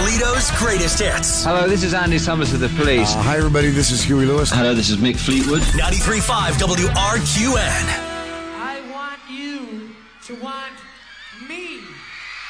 Toledo's greatest hits. Hello, this is Andy Summers of The Police. Hi, everybody. This is Huey Lewis. Hello, this is Mick Fleetwood. 93.5 WRQN. I want you to want me.